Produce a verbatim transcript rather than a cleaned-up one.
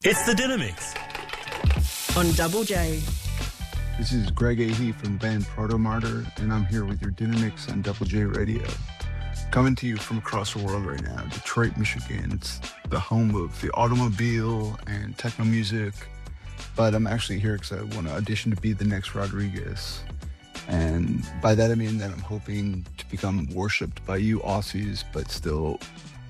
It's the Dynamics on Double J. This is Greg Ahey from the band Proto Martyr, and I'm here with your Dynamics on Double J Radio. Coming to you from across the world right now, Detroit, Michigan. It's the home of the automobile and techno music, but I'm actually here because I want to audition to be the next Rodriguez. And by that I mean that I'm hoping to become worshipped by you Aussies, but still